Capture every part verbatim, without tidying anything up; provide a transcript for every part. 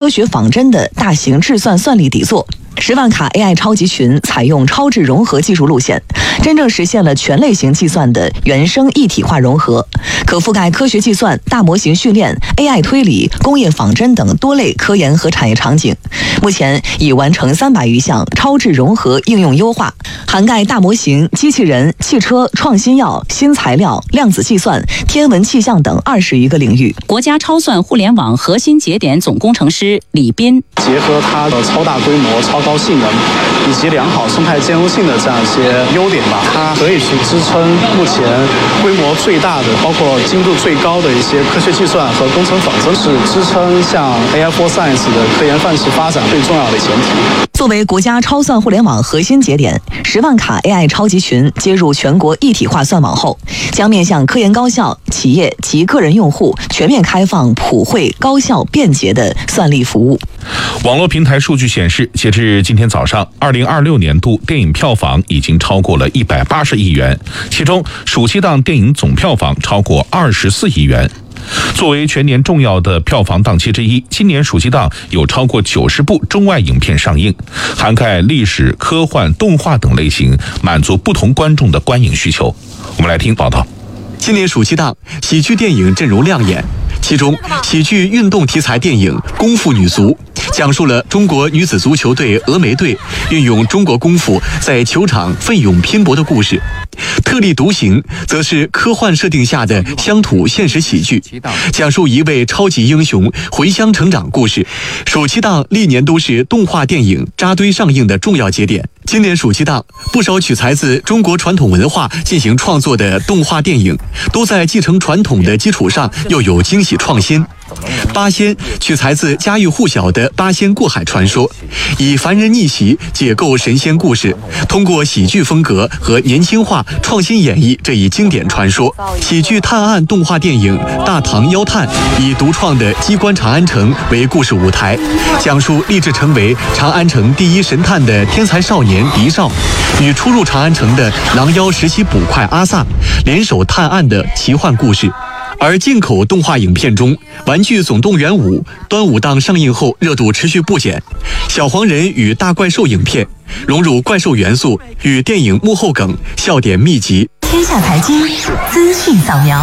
学仿真的大型智算算力底座。十万卡 A I 超级群采用超智融合技术路线，真正实现了全类型计算的原生一体化融合，可覆盖科学计算、大模型训练、A I 推理、工业仿真等多类科研和产业场景。目前已完成三百余项超智融合应用优化，涵盖大模型、机器人、汽车、创新药、新材料、量子计算、天文气象等二十余个领域。 国家超算互联网核心节点总工程师李斌， 结合它的超大规模、超高性能以及良好生态兼容性的这样一些优点吧，它可以去支撑目前规模最大的、包括精度最高的一些科学计算和工程仿真，是支撑像 A I for Science 的科研范式发展最重要的前提。 作为国家超算互联网核心节点，十万卡 A I 超级群接入全国一体化算网后，将面向科研高校、企业及个人用户全面开放普惠、高效、便捷的算力服务。 网络平台数据显示，截至今天早上，二零二六年度电影票房已经超过了一百八十亿元，其中暑期档电影总票房超过二十四亿元。作为全年重要的票房档期之一，今年暑期档有超过九十部中外影片上映，涵盖历史、科幻、动画等类型，满足不同观众的观影需求。我们来听报道。 今年暑期档喜剧电影阵容亮眼，其中喜剧运动题材电影《功夫女足》讲述了中国女子足球队峨眉队运用中国功夫在球场奋勇拼搏的故事。特立独行则是科幻设定下的乡土现实喜剧，讲述一位超级英雄回乡成长故事。暑期档历年都是动画电影扎堆上映的重要节点，今年暑期档不少取材自中国传统文化进行创作的动画电影，都在继承传统的基础上又有惊喜创新。八仙取材自家喻户晓的八仙过海传说，以凡人逆袭解构神仙故事，通过喜剧风格和年轻化创新演绎这一经典传说。喜剧探案动画电影《大唐妖探》以独创的机关长安城为故事舞台，讲述立志成为长安城第一神探的天才少年狄少与初入长安城的狼妖实习捕快阿萨联手探案的奇幻故事。而进口动画影片中，《玩具总动员五》端午档上映后热度持续不减，小黄人与大怪兽影片融入怪兽元素与电影幕后梗，笑点密集。 天下财经资讯扫描。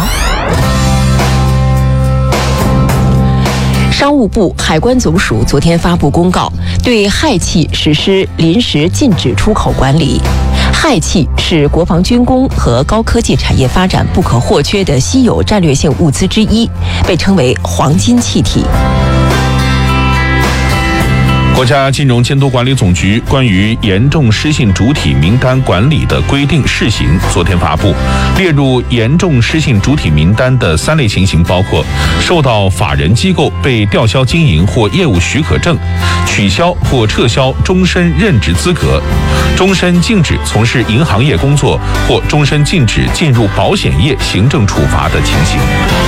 商务部、海关总署昨天发布公告，对氦气实施临时禁止出口管理。氦气是国防军工和高科技产业发展不可或缺的稀有战略性物资之一，被称为黄金气体。 国家金融监督管理总局关于严重失信主体名单管理的规定试行昨天发布，列入严重失信主体名单的三类情形包括：受到法人机构被吊销经营或业务许可证、取消或撤销终身任职资格、终身禁止从事银行业工作或终身禁止进入保险业行政处罚的情形。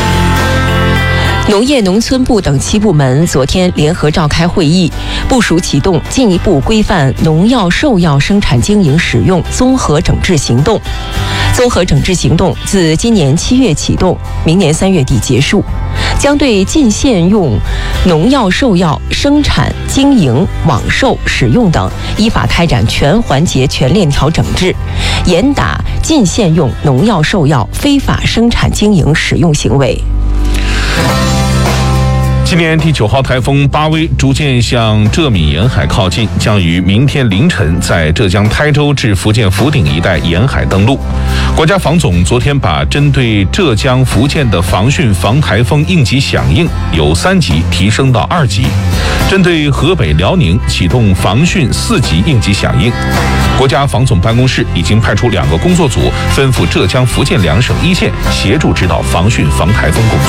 农业农村部等七部门昨天联合召开会议，部署启动进一步规范农药兽药生产经营使用综合整治行动。综合整治行动自今年七月启动，明年三月底结束，将对禁限用农药兽药生产、经营、网售、使用等依法开展全环节全链条整治，严打禁限用农药兽药非法生产经营使用行为。 今年第九号台风巴威逐渐向浙闽沿海靠近，将于明天凌晨在浙江台州至福建福鼎一带沿海登陆。国家防总昨天把针对浙江、福建的防汛防台风应急响应由三级提升到二级，针对河北、辽宁启动防汛四级应急响应。国家防总办公室已经派出两个工作组，吩咐浙江、福建两省一线协助指导防汛防台风工作。